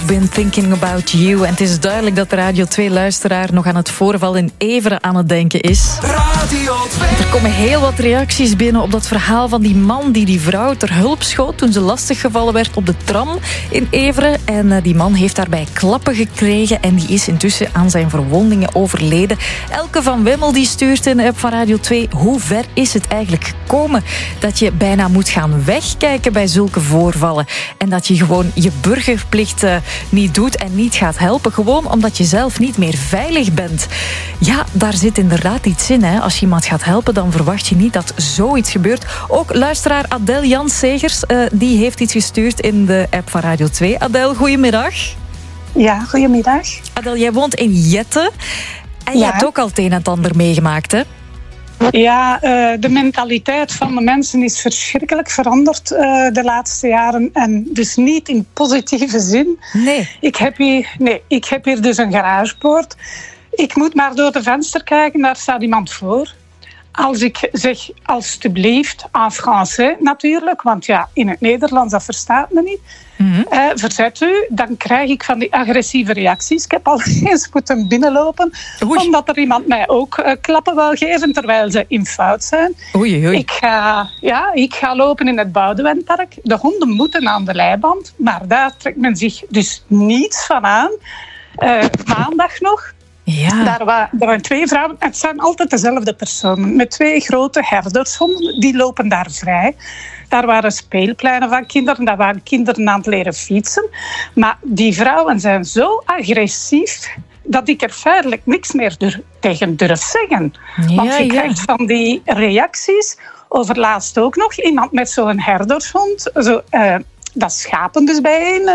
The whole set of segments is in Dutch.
been thinking about you. En het is duidelijk dat de Radio 2-luisteraar nog aan het voorval in Everen aan het denken is. Radio 2. Er komen heel wat reacties binnen op dat verhaal van die man die vrouw ter hulp schoot toen ze lastiggevallen werd op de tram in Everen. En die man heeft daarbij klappen gekregen en die is intussen aan zijn verwondingen overleden. Elke van Wemmel die stuurt in de app van Radio 2. Hoe ver is het eigenlijk gekomen dat je bijna moet gaan wegkijken bij zulke voorvallen? En dat je gewoon je burgerplicht niet doet en niet gaat helpen. Gewoon omdat je zelf niet meer veilig bent. Ja, daar zit inderdaad iets in. Hè. Als je iemand gaat helpen, dan verwacht je niet dat zoiets gebeurt. Ook luisteraar Adel Jans-Segers, die heeft iets gestuurd in de app van Radio 2. Adel, goedemiddag. Ja, goedemiddag. Adel, jij woont in Jetten. En je hebt ook al het een en het ander meegemaakt, hè? Ja, de mentaliteit van de mensen is verschrikkelijk veranderd de laatste jaren. En dus niet in positieve zin. Nee. Ik heb hier dus een garagepoort. Ik moet maar door de venster kijken, daar staat iemand voor. Als ik zeg alstublieft, en français natuurlijk, want ja, in het Nederlands, dat verstaat me niet. Verzet u, dan krijg ik van die agressieve reacties. Ik heb al eens moeten binnenlopen, omdat er iemand mij ook klappen wil geven, terwijl ze in fout zijn. Oei. Ik ga lopen in het Boudewijnpark. De honden moeten aan de leiband, maar daar trekt men zich dus niets van aan. Maandag nog. Ja. Daar waren 2 vrouwen. Het zijn altijd dezelfde personen. Met 2 grote herdershonden. Die lopen daar vrij. Daar waren speelpleinen van kinderen. Daar waren kinderen aan het leren fietsen. Maar die vrouwen zijn zo agressief dat ik er feitelijk niks meer tegen durf zeggen. Want je krijgt van die reacties. Overlaatst ook nog iemand met zo'n herdershond. Dat schapen dus bijeen...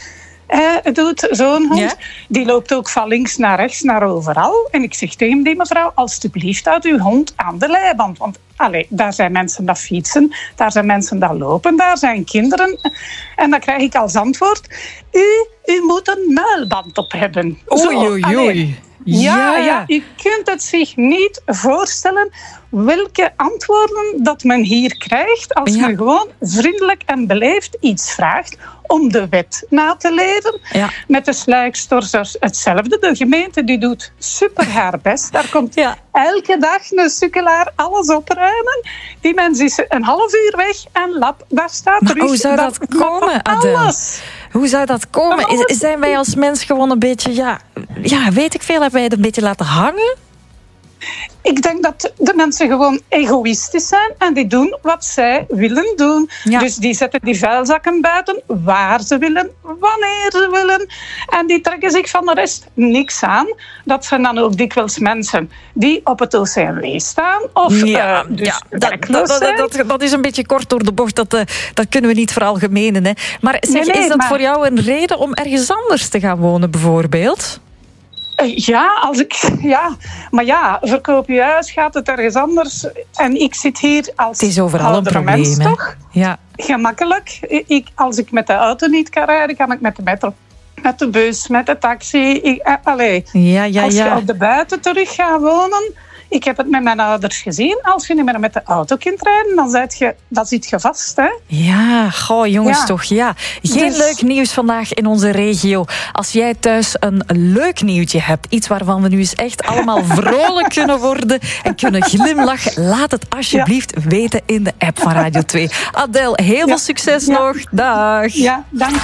doet zo'n hond. Ja? Die loopt ook van links naar rechts, naar overal. En ik zeg tegen die mevrouw, alstublieft houd uw hond aan de leiband. Want daar zijn mensen dat fietsen, daar zijn mensen dat lopen, daar zijn kinderen. En dan krijg ik als antwoord, u moet een muilband op hebben. Oei. Ja, u kunt het zich niet voorstellen welke antwoorden dat men hier krijgt als men gewoon vriendelijk en beleefd iets vraagt om de wet na te leven. Ja. Met de sluikstorsers hetzelfde. De gemeente die doet super haar best. Daar komt elke dag een sukkelaar alles opruimen. Die mens is een half uur weg en lap, daar staat terug. Hoe zou dat komen, Adel? Hoe zou dat komen? Zijn wij als mens gewoon een beetje, weet ik veel, hebben wij het een beetje laten hangen? Ik denk dat de mensen gewoon egoïstisch zijn en die doen wat zij willen doen. Ja. Dus die zetten die vuilzakken buiten waar ze willen, wanneer ze willen. En die trekken zich van de rest niks aan. Dat zijn dan ook dikwijls mensen die op het OCMW staan. Of dat is een beetje kort door de bocht. Dat kunnen we niet veralgemenen. Hè. Maar is dat voor jou een reden om ergens anders te gaan wonen bijvoorbeeld? Verkoop je huis, gaat het ergens anders. En ik zit hier als het is overal een probleem, mens, toch? Ja. Gemakkelijk. Als ik met de auto niet kan rijden, kan ik met de metro, met de bus, met de taxi. Als je op de buiten terug gaat wonen... Ik heb het met mijn ouders gezien. Als je niet meer met de auto kunt rijden, dan zit je vast. Hè? Ja, jongens toch. Ja. Geen leuk nieuws vandaag in onze regio. Als jij thuis een leuk nieuwtje hebt, iets waarvan we nu eens echt allemaal vrolijk kunnen worden en kunnen glimlachen, laat het alsjeblieft weten in de app van Radio 2. Adel, heel veel succes nog. Dag. Ja, dank.